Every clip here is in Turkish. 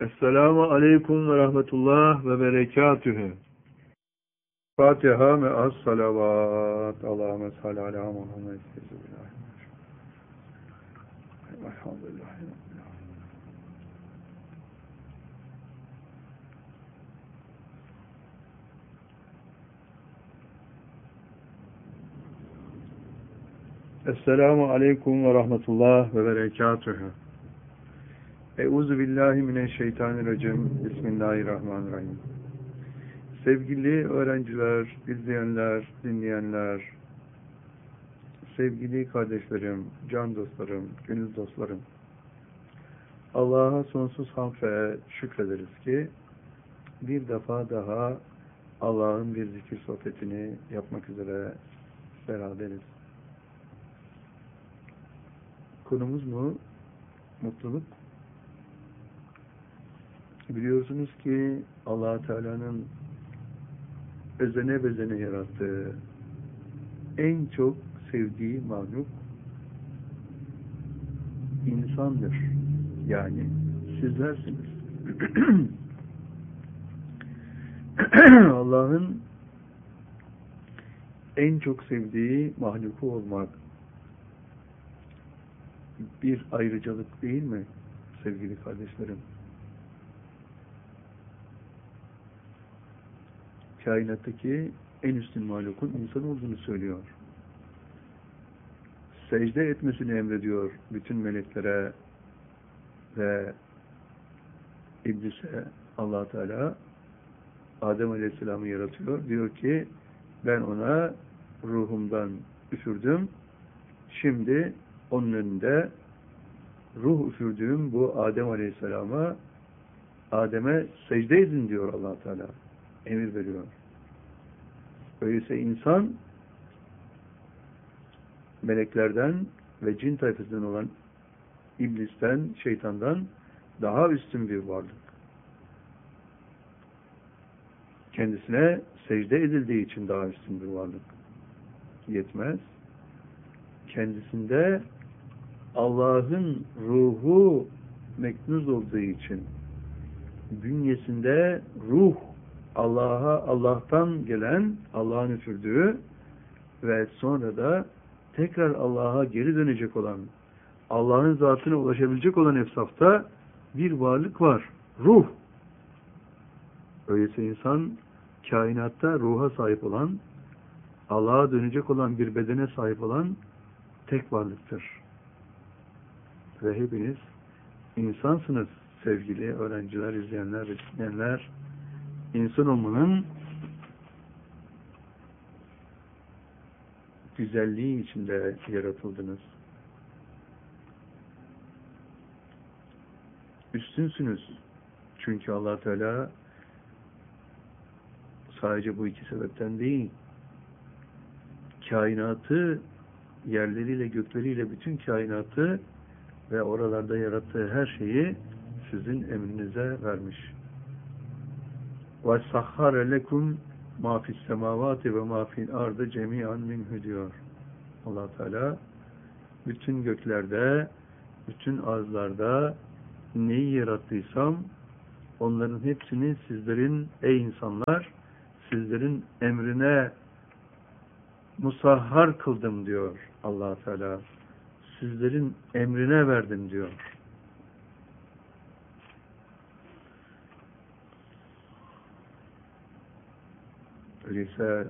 Esselamu aleyküm ve rahmetullah ve berekatühü. Fatiha ve as-salavat. Allahümme salli ala Muhammed. Elhamdülillah. Esselamu aleyküm ve rahmetullah ve berekatühü. Euzu billahi mineşşeytanirracim. Bismillahirrahmanirrahim. Sevgili öğrenciler, izleyenler, dinleyenler, sevgili kardeşlerim, can dostlarım, gönül dostlarım, Allah'a sonsuz hamd ve şükrederiz ki bir defa daha Allah'ın bir zikir sohbetini yapmak üzere beraberiz. Konumuz mu? Mutluluk. Biliyorsunuz ki Allah Teala'nın özene bezene yarattığı, en çok sevdiği mahluk insandır. Yani sizlersiniz. Allah'ın en çok sevdiği mahluku olmak bir ayrıcalık değil mi sevgili kardeşlerim? Kainattaki en üstün mahlukun insan olduğunu söylüyor. Secde etmesini emrediyor bütün meleklere ve İblise. Allah Teala Adem Aleyhisselam'ı yaratıyor. Diyor ki ben ona ruhumdan üfürdüm. Şimdi onun önünde ruh üfürdüğüm bu Adem Aleyhisselam'a Adem'e secde edin diyor Allah Teala. Emir veriyor. Öyleyse insan meleklerden ve cin tayfasından olan iblisten, şeytandan daha üstün bir varlık. Kendisine secde edildiği için daha üstün bir varlık. Yetmez. Kendisinde Allah'ın ruhu meknuz olduğu için bünyesinde ruh Allah'tan gelen, Allah'ın üfürdüğü ve sonra da tekrar Allah'a geri dönecek olan, Allah'ın zatına ulaşabilecek olan efsafta bir varlık var. Ruh. Öyleyse insan kainatta ruha sahip olan, Allah'a dönecek olan bir bedene sahip olan tek varlıktır. Ve hepiniz insansınız sevgili öğrenciler, izleyenler ve dinleyenler. İnsan olmanın güzelliği içinde yaratıldınız. Üstünsünüz. Çünkü Allah Teala sadece bu iki sebepten değil, kainatı, yerleriyle, gökleriyle bütün kainatı ve oralarda yarattığı her şeyi sizin emrinize vermiş. وَسَخَّرَ لَكُمْ مَا فِي السَّمَاوَاتِ وَمَا فِي الْاَرْضِ جَمِيعًا مِنْهُ diyor Allah Teala. Bütün göklerde, bütün arzlarda neyi yarattıysam onların hepsini sizlerin, ey insanlar, sizlerin emrine musahhar kıldım diyor Allah Teala. Sizlerin emrine verdim diyor. Öyleyse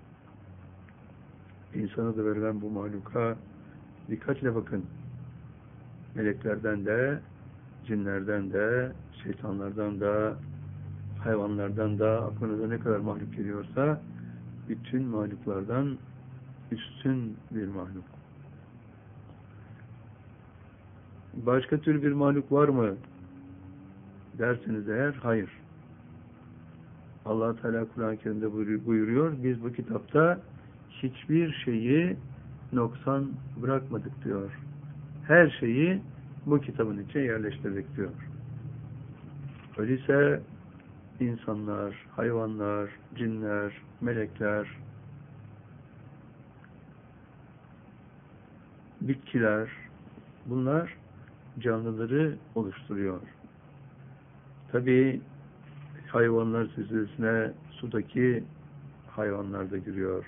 insana da verilen bu mahluka dikkatle bakın. Meleklerden de, cinlerden de, şeytanlardan da, hayvanlardan da, aklınıza ne kadar mahluk geliyorsa bütün mahluklardan üstün bir mahluk. Başka tür bir mahluk var mı derseniz eğer, hayır. Allah Teala Kur'an-ı Kerim'de buyuruyor, biz bu kitapta hiçbir şeyi noksan bırakmadık diyor. Her şeyi bu kitabın içine yerleştirdik diyor. Öyleyse insanlar, hayvanlar, cinler, melekler, bitkiler, bunlar canlıları oluşturuyor. Tabii hayvanlar silsilesine sudaki hayvanlar da giriyor.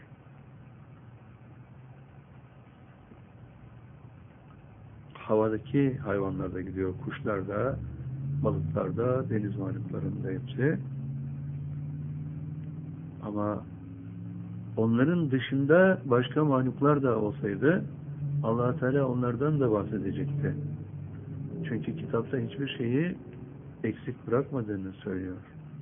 Havadaki hayvanlar da gidiyor. Kuşlar da, balıklar da, deniz varlıklarının da hepsi. Ama onların dışında başka mahluklar da olsaydı Allah Teala onlardan da bahsedecekti. Çünkü kitapta hiçbir şeyi eksik bırakmadığını söylüyor.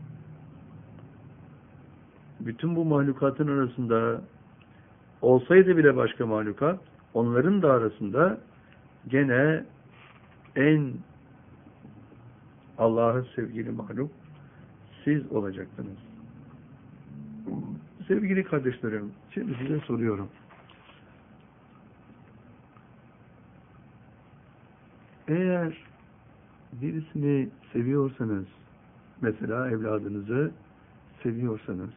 Bütün bu mahlukatın arasında olsaydı bile başka mahlukat, onların da arasında gene en Allah'a sevgili mahluk siz olacaktınız. Sevgili kardeşlerim, şimdi size soruyorum. Eğer birisini seviyorsanız, mesela evladınızı seviyorsanız,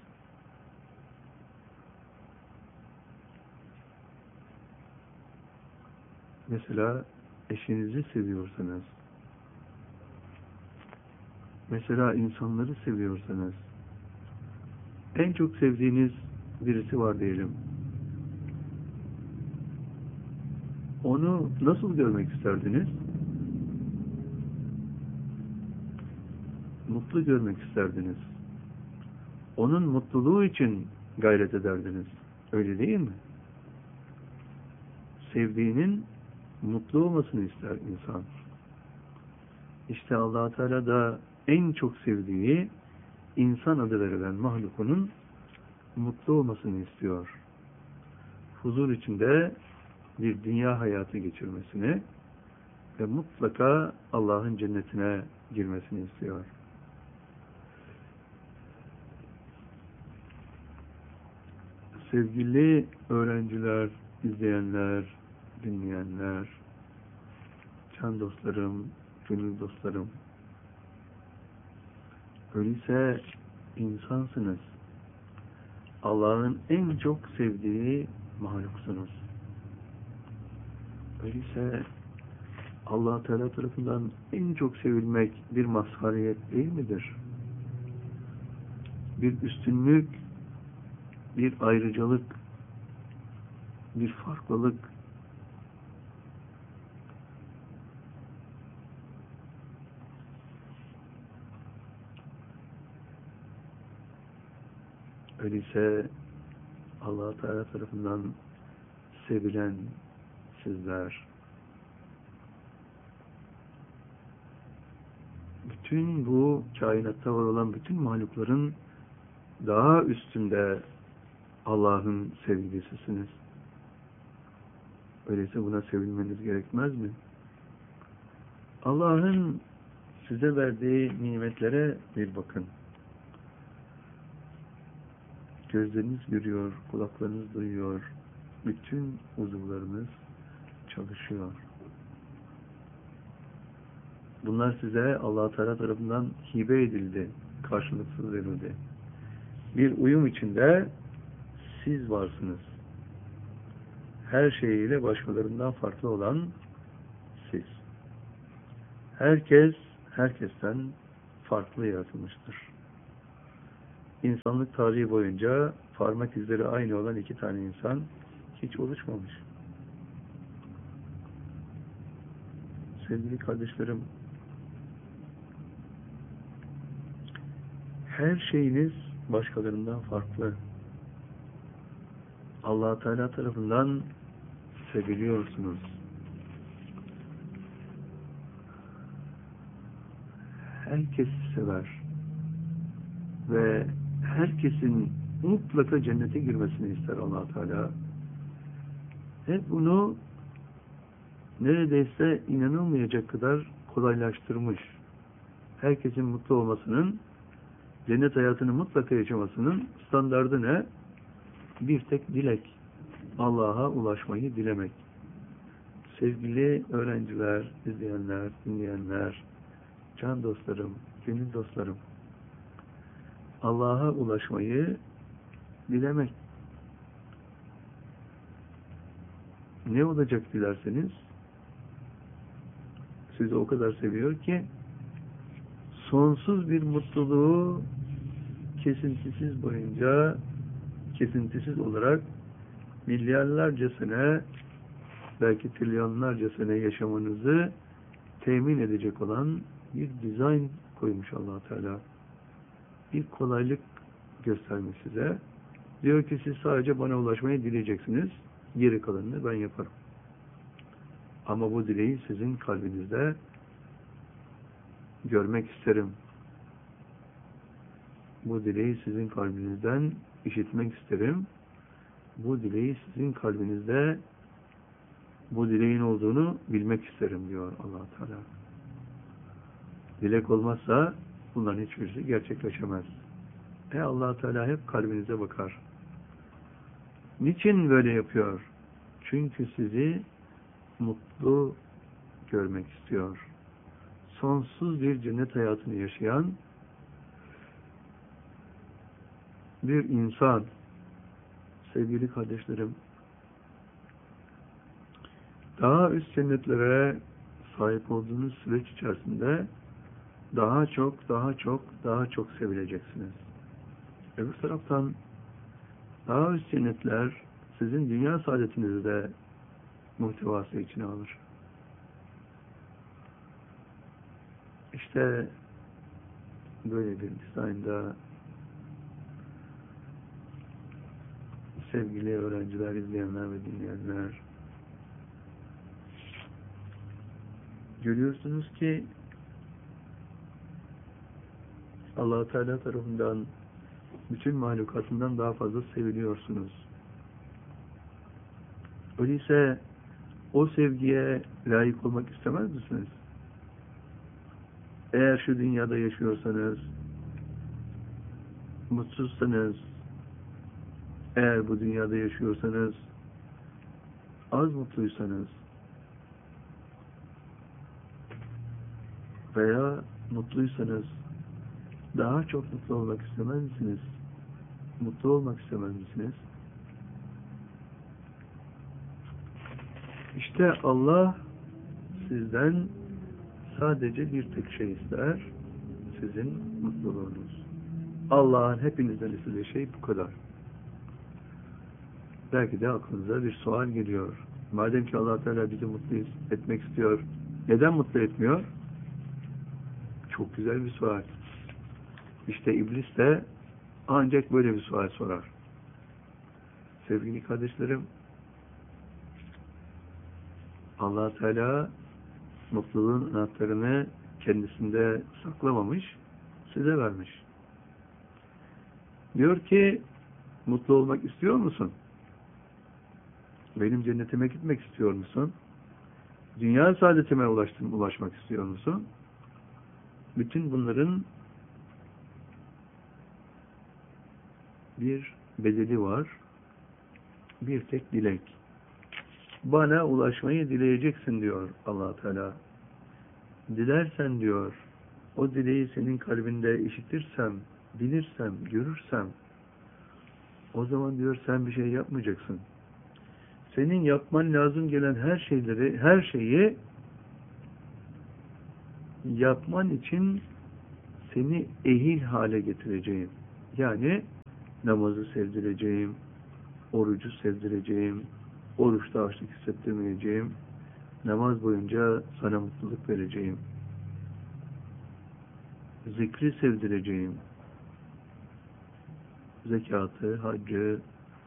mesela eşinizi seviyorsanız, mesela insanları seviyorsanız, en çok sevdiğiniz birisi var diyelim. Onu nasıl görmek isterdiniz? Mutlu görmek isterdiniz. Onun mutluluğu için gayret ederdiniz. Öyle değil mi? Sevdiğinin mutlu olmasını ister insan. İşte Allah Teala da en çok sevdiği insan adı verilen mahlukunun mutlu olmasını istiyor. Huzur içinde bir dünya hayatı geçirmesini ve mutlaka Allah'ın cennetine girmesini istiyor. Sevgili öğrenciler, izleyenler, dinleyenler, can dostlarım, gönül dostlarım, öyleyse insansınız. Allah'ın en çok sevdiği mahluksunuz. Öyleyse Allah Teala tarafından en çok sevilmek bir mazhariyet değil midir? Bir üstünlük, bir ayrıcalık, bir farklılık. Öyleyse Allah Teala tarafından sevilen sizler, bütün bu kainatta var olan bütün mahlukların daha üstünde Allah'ın sevgilisisiniz. Öyleyse buna sevilmeniz gerekmez mi? Allah'ın size verdiği nimetlere bir bakın. Gözleriniz görüyor, kulaklarınız duyuyor, bütün uzuvlarınız çalışıyor. Bunlar size Allah Teala tarafından hibe edildi, karşılıksız verildi. Bir uyum içinde siz varsınız. Her şeyiyle başkalarından farklı olan siz. Herkes, herkesten farklı yaratılmıştır. İnsanlık tarihi boyunca parmak izleri aynı olan iki tane insan hiç oluşmamış. Sevgili kardeşlerim, her şeyiniz başkalarından farklı. Allah Teala tarafından seviliyorsunuz. Herkes sever ve herkesin mutlaka cennete girmesini ister Allah Teala. Hep bunu neredeyse inanılmayacak kadar kolaylaştırmış. Herkesin mutlu olmasının, cennet hayatını mutlaka yaşamasının standardı ne? Bir tek dilek. Allah'a ulaşmayı dilemek. Sevgili öğrenciler, izleyenler, dinleyenler, can dostlarım, gönül dostlarım, Allah'a ulaşmayı dilemek. Ne olacak dilerseniz, sizi o kadar seviyor ki sonsuz bir mutluluğu kesintisiz olarak milyarlarca sene, belki trilyonlarca sene yaşamanızı temin edecek olan bir dizayn koymuş Allah Teala. Bir kolaylık göstermiş size. Diyor ki siz sadece bana ulaşmayı dileyeceksiniz. Geri kalanını ben yaparım. Ama bu dileği sizin kalbinizde görmek isterim. Bu dileği sizin kalbinizden işitmek isterim. Bu dileği sizin kalbinizde bu dileğin olduğunu bilmek isterim diyor Allah Teala. Dilek olmazsa bunların hiçbirisi gerçekleşemez. Allah Teala hep kalbinize bakar. Niçin böyle yapıyor? Çünkü sizi mutlu görmek istiyor. Sonsuz bir cennet hayatını yaşayan bir insan, sevgili kardeşlerim, daha üst cennetlere sahip olduğunuz süreç içerisinde daha çok sevileceksiniz. Öbür taraftan daha üst cennetler sizin dünya saadetinizi de muhtevası içine alır. İşte böyle bir dizaynda sevgili öğrenciler, izleyenler ve dinleyenler, görüyorsunuz ki Allah Teala tarafından bütün mahlukatından daha fazla seviliyorsunuz. Öyleyse o sevgiye layık olmak istemez misiniz? Eğer şu dünyada yaşıyorsanız, mutsuzsanız, eğer bu dünyada yaşıyorsanız, az mutluysanız veya mutluysanız daha çok mutlu olmak istemez misiniz? Mutlu olmak istemez misiniz? İşte Allah sizden sadece bir tek şey ister. Sizin mutluluğunuz. Allah'ın hepinizden istediği şey bu kadar. Belki de aklınıza bir sual geliyor. Madem ki Allah Teala bizi mutlu etmek istiyor, neden mutlu etmiyor? Çok güzel bir sual. İşte iblis de ancak böyle bir sual sorar. Sevgili kardeşlerim, Allah Teala mutluluğun anahtarını kendisinde saklamamış, size vermiş. Diyor ki, mutlu olmak istiyor musun? Benim cennetime gitmek istiyor musun? Dünya saadetime ulaşmak istiyor musun? Bütün bunların bir bedeli var. Bir tek dilek. Bana ulaşmayı dileyeceksin diyor Allah Teala. Dilersen diyor, o dileği senin kalbinde işitirsem, bilirsem, görürsem, o zaman diyor sen bir şey yapmayacaksın. Senin yapman lazım gelen her şeyi yapman için seni ehil hale getireceğim. Yani namazı sevdireceğim, orucu sevdireceğim, oruçta açlık hissettirmeyeceğim, namaz boyunca sana mutluluk vereceğim, zikri sevdireceğim, zekatı, haccı,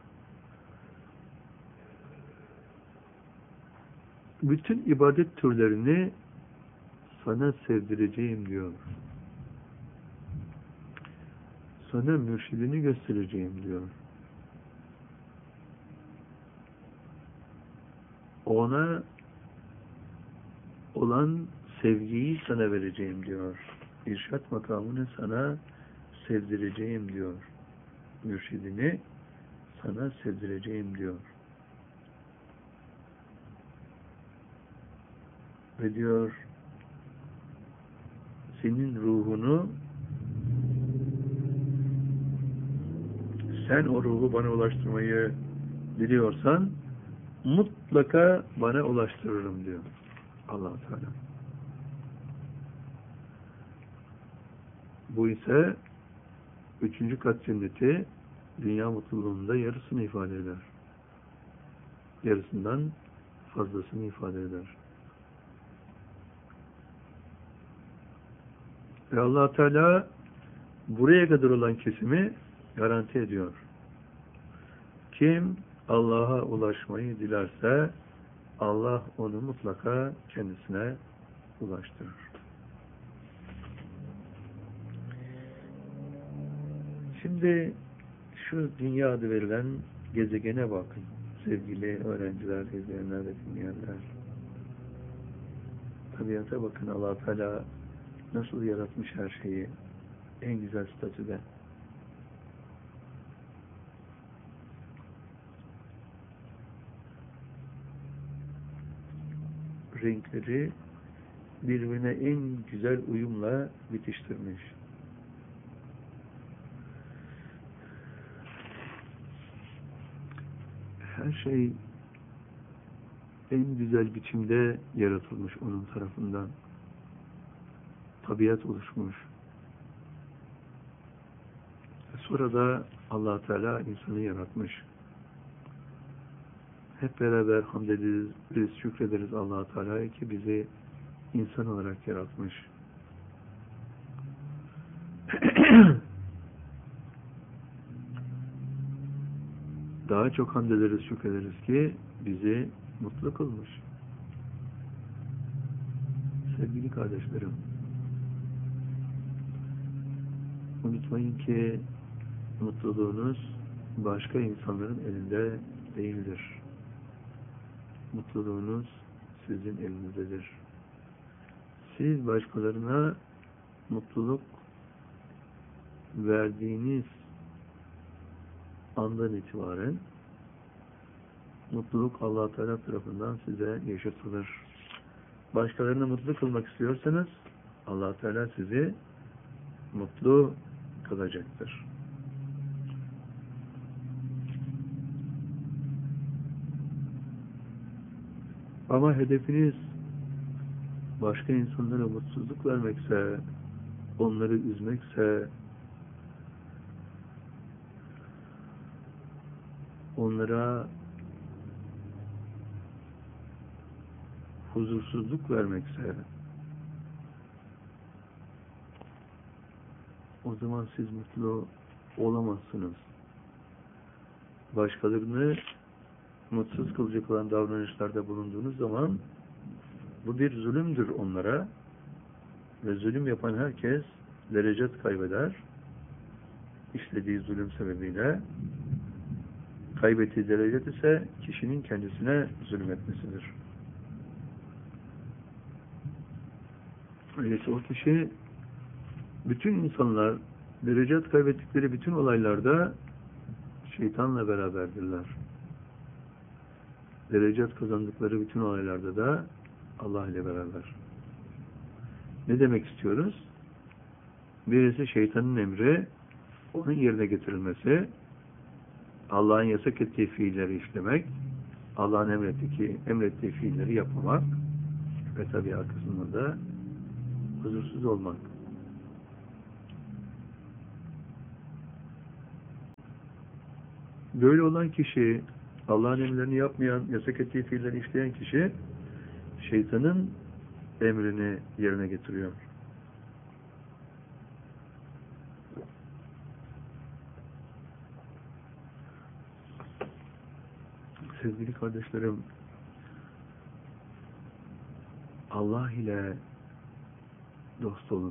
bütün ibadet türlerini sana sevdireceğim diyor. Sana mürşidini göstereceğim diyor. Ona olan sevgiyi sana vereceğim diyor. İrşad makamını sana sevdireceğim diyor. Mürşidini sana sevdireceğim diyor. Ve diyor, senin ruhunu, sen o ruhu bana ulaştırmayı diliyorsan mutlaka bana ulaştırırım diyor Allah Teala. Bu ise 3. kat cenneti dünya mutluluğunda yarısını ifade eder. Yarısından fazlasını ifade eder. Ve Allah Teala buraya kadar olan kesimi garanti ediyor. Kim Allah'a ulaşmayı dilerse Allah onu mutlaka kendisine ulaştırır. Şimdi şu dünya adı verilen gezegene bakın. Sevgili öğrenciler, izleyenler ve dinleyenler. Tabiata bakın, Allah Teala nasıl yaratmış her şeyi en güzel statüde. Renkleri birbirine en güzel uyumla bitiştirmiş. Her şey en güzel biçimde yaratılmış onun tarafından. Tabiat oluşmuş. Sonra da Allah Teala insanı yaratmış. Hep beraber hamd ederiz, şükrederiz Allah Teala'ya ki bizi insan olarak yaratmış. Daha çok hamd ederiz, şükrederiz ki bizi mutlu kılmış. Sevgili kardeşlerim, unutmayın ki mutluluğunuz başka insanların elinde değildir. Mutluluğunuz sizin elinizdedir. Siz başkalarına mutluluk verdiğiniz andan itibaren mutluluk Allah Teala tarafından size yaşatılır. Başkalarını mutlu kılmak istiyorsanız Allah Teala sizi mutlu kılacaktır. Ama hedefiniz başka insanlara mutsuzluk vermekse, onları üzmekse, onlara huzursuzluk vermekse, o zaman siz mutlu olamazsınız. Başkalarını mutsuz kılacak olan davranışlarda bulunduğunuz zaman bu bir zulümdür onlara ve zulüm yapan herkes derecet kaybeder. İşlediği zulüm sebebiyle kaybettiği derecet ise kişinin kendisine zulmetmesidir. Öyleyse o kişi bütün insanlar derecet kaybettikleri bütün olaylarda şeytanla beraberdirler. Derecet kazandıkları bütün olaylarda da Allah ile beraber. Ne demek istiyoruz? Birisi şeytanın emri, onun yerine getirilmesi, Allah'ın yasak ettiği fiilleri işlemek, Allah'ın emrettiği fiilleri yapmamak ve tabii arkasında da huzursuz olmak. Böyle olan kişi, Allah'ın emirlerini yapmayan, yasak ettiği fiilleri işleyen kişi, şeytanın emrini yerine getiriyor. Sevgili kardeşlerim, Allah ile dost olun.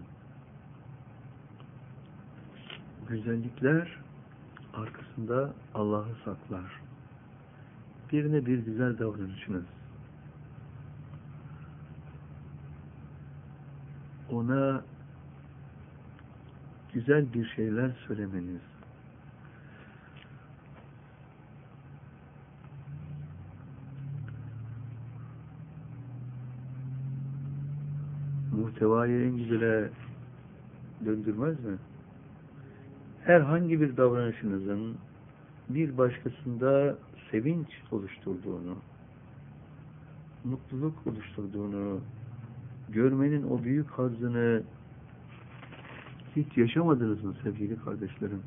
Güzellikler arkasında Allah'ı saklar. Birine bir güzel davranışınız, ona güzel bir şeyler söylemeniz, muhtevayı en güzele döndürmez mi? Herhangi bir davranışınızın bir başkasında sevinç oluşturduğunu, mutluluk oluşturduğunu görmenin o büyük hazzını Hiç yaşamadınız mı sevgili kardeşlerim?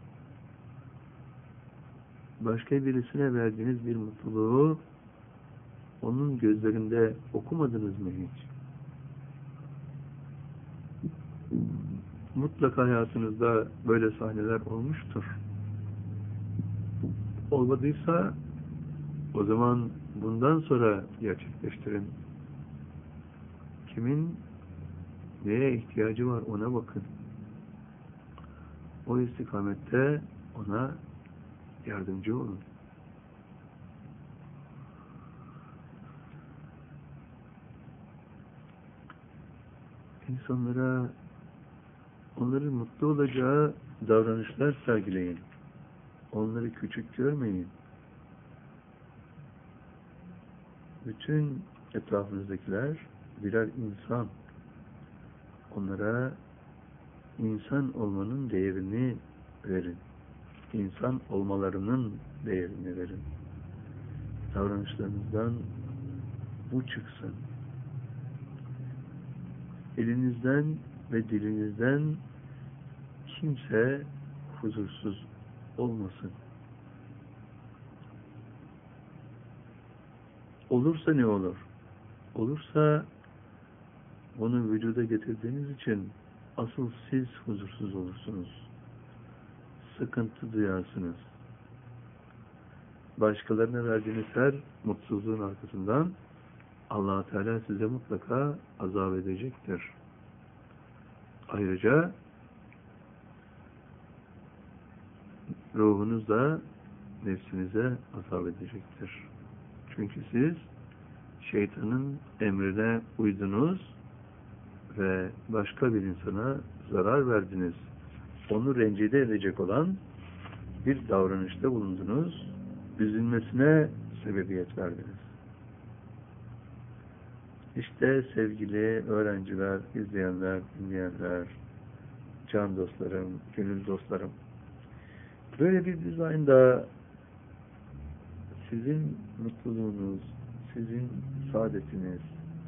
Başka birisine verdiğiniz bir mutluluğu onun gözlerinde okumadınız mı hiç? Mutlaka hayatınızda böyle sahneler olmuştur. Olmadıysa o zaman bundan sonra gerçekleştirin. Kimin neye ihtiyacı var ona bakın. O istikamette ona yardımcı olun. İnsanlara onların mutlu olacağı davranışlar sergileyin. Onları küçük görmeyin. Bütün etrafınızdakiler birer insan. Onlara insan olmanın değerini verin. İnsan olmalarının değerini verin. Davranışlarınızdan bu çıksın. Elinizden ve dilinizden kimse huzursuz olmasın. Olursa ne olur? Olursa bunu vücuda getirdiğiniz için asıl siz huzursuz olursunuz. Sıkıntı duyarsınız. Başkalarına verdiğiniz her mutsuzluğun arkasından Allah-u Teala size mutlaka azap edecektir. Ayrıca ruhunuz da nefsinize azap edecektir. Çünkü siz şeytanın emrine uydunuz ve başka bir insana zarar verdiniz. Onu rencide edecek olan bir davranışta bulundunuz. Üzülmesine sebebiyet verdiniz. İşte sevgili öğrenciler, izleyenler, dinleyenler, can dostlarım, gönül dostlarım. Böyle bir dizaynda sizin mutluluğunuz, sizin saadetiniz,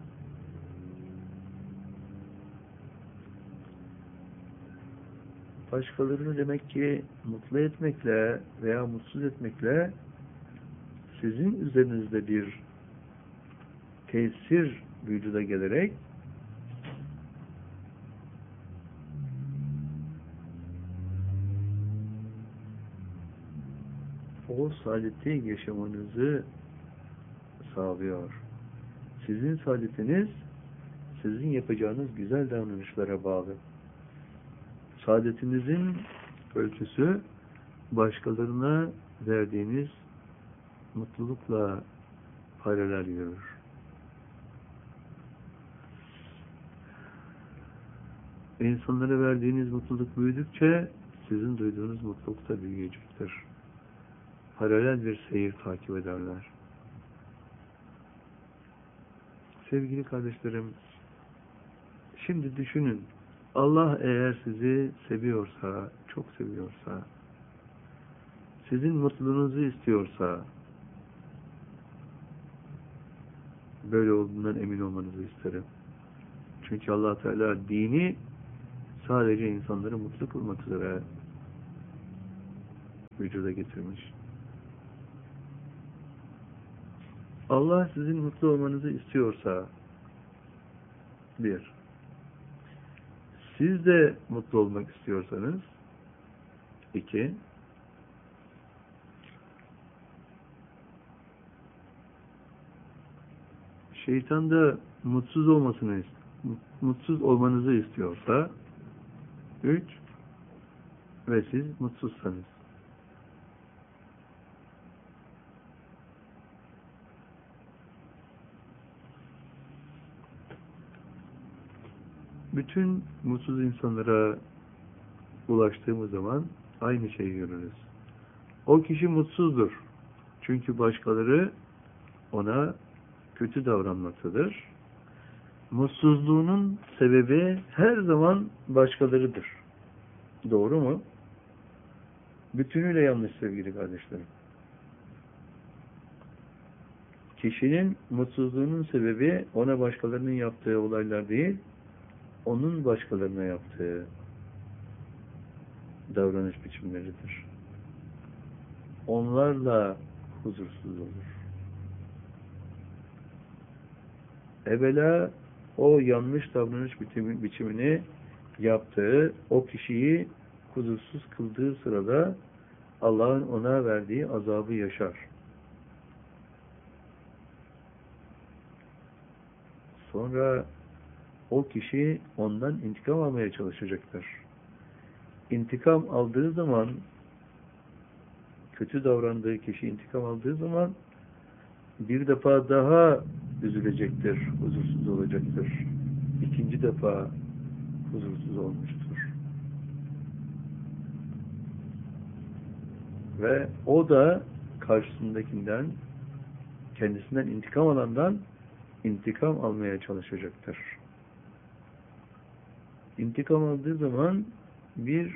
başkalarını demek ki mutlu etmekle veya mutsuz etmekle sizin üzerinizde bir tesir vücuda gelerek o saadeti yaşamanızı sağlıyor. Sizin saadetiniz sizin yapacağınız güzel davranışlara bağlı. Saadetinizin ölçüsü başkalarına verdiğiniz mutlulukla paralel yürür. İnsanlara verdiğiniz mutluluk büyüdükçe sizin duyduğunuz mutluluk da büyüyecektir. Paralel bir seyir takip ederler. Sevgili kardeşlerim, şimdi düşünün, Allah eğer sizi seviyorsa, çok seviyorsa, sizin mutluluğunuzu istiyorsa, böyle olduğundan emin olmanızı isterim. Çünkü Allah Teala dini sadece insanları mutlu kılmak üzere vücuda getirmiş. Allah sizin mutlu olmanızı istiyorsa, bir, siz de mutlu olmak istiyorsanız, iki, şeytan da mutsuz olmanızı istiyorsa, üç, ve siz mutsuzsanız. Bütün mutsuz insanlara ulaştığımız zaman aynı şeyi görürüz. O kişi mutsuzdur. Çünkü başkaları ona kötü davranmaktadır. Mutsuzluğunun sebebi her zaman başkalarıdır. Doğru mu? Bütünüyle yanlış sevgili kardeşlerim. Kişinin mutsuzluğunun sebebi ona başkalarının yaptığı olaylar değil, onun başkalarına yaptığı. davranış biçimleridir. Onlarla huzursuz olur. Evvela o yanlış davranış biçimini yaptığı, o kişiyi huzursuz kıldığı sırada Allah'ın ona verdiği azabı yaşar. Sonra o kişi ondan intikam almaya çalışacaktır. İntikam aldığı zaman, kötü davrandığı kişi intikam aldığı zaman bir defa daha üzülecektir, huzursuz olacaktır. İkinci defa huzursuz olmuştur. Ve o da karşısındakinden, kendisinden intikam alandan intikam almaya çalışacaktır. İntikam aldığı zaman bir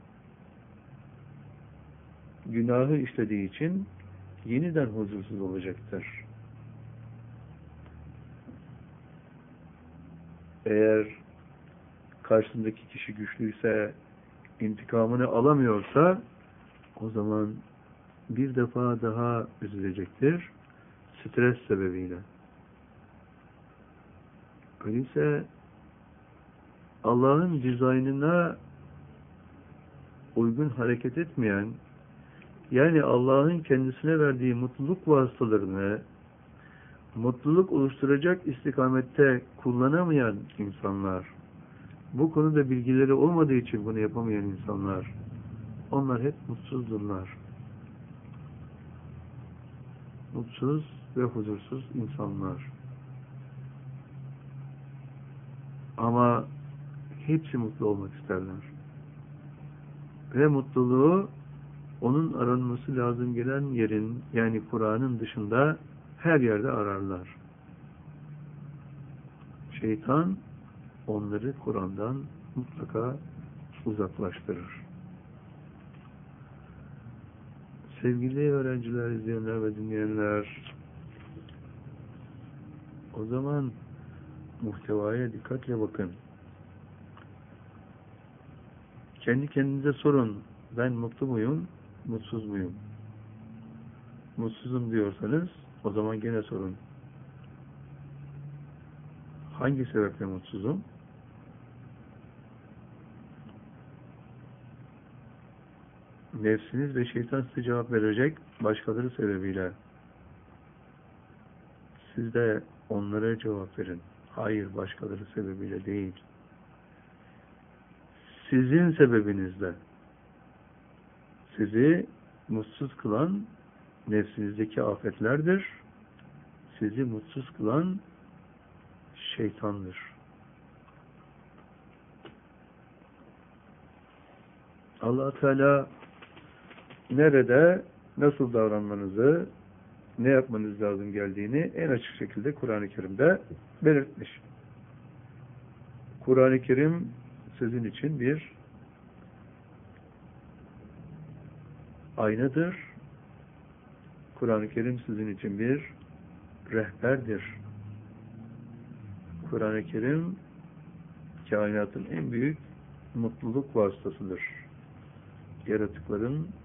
günahı işlediği için yeniden huzursuz olacaktır. Eğer karşısındaki kişi güçlüyse, intikamını alamıyorsa, o zaman bir defa daha üzülecektir. Stres sebebiyle. Öyleyse Allah'ın dizaynına uygun hareket etmeyen, yani Allah'ın kendisine verdiği mutluluk vasıtalarını mutluluk oluşturacak istikamette kullanamayan insanlar, bu konuda bilgileri olmadığı için bunu yapamayan insanlar, onlar hep mutsuzdurlar. Mutsuz ve huzursuz insanlar. Ama hepsi mutlu olmak isterler. Ve mutluluğu onun aranması lazım gelen yerin, yani Kur'an'ın dışında her yerde ararlar. Şeytan onları Kur'an'dan mutlaka uzaklaştırır. Sevgili öğrenciler, izleyenler ve dinleyenler, o zaman muhtevaya dikkatle bakın. Kendi kendinize sorun. Ben mutlu muyum, mutsuz muyum? Mutsuzum diyorsanız o zaman gene sorun. Hangi sebeple mutsuzum? Nefsiniz ve şeytan size cevap verecek başkaları sebebiyle. Siz de onlara cevap verin. Hayır, başkaları sebebiyle değil. Sizin sebebinizle. Sizi mutsuz kılan nefsinizdeki afetlerdir. Sizi mutsuz kılan şeytandır. Allah Teala nerede nasıl davranmanızı, ne yapmanız lazım geldiğini en açık şekilde Kur'an-ı Kerim'de belirtmiş. Kur'an-ı Kerim sizin için bir aynadır. Kur'an-ı Kerim sizin için bir rehberdir. Kur'an-ı Kerim kainatın en büyük mutluluk vasıtasıdır. Yaratıkların